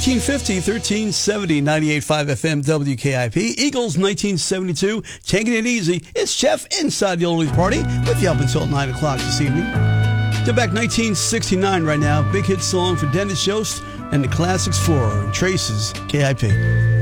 1350, 1370, 98.5 FM WKIP. Eagles 1972, taking it easy. It's Jeff inside the Oldies Party with you up until 9 o'clock this evening. To back 1969 right now. Big hit song for Dennis Yost and the Classics 4 Traces, KIP.